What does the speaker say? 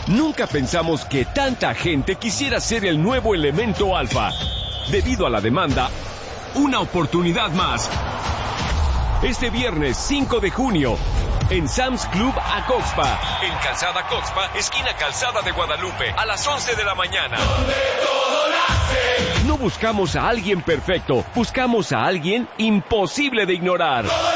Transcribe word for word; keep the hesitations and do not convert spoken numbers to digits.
Nunca pensamos que tanta gente quisiera ser el nuevo elemento alfa. Debido a la demanda, una oportunidad más. Este viernes cinco de junio, en Sam's Club Acoxpa, en Calzada Acoxpa, esquina Calzada de Guadalupe, a las once de la mañana. Donde todo nace. No buscamos a alguien perfecto, buscamos a alguien imposible de ignorar.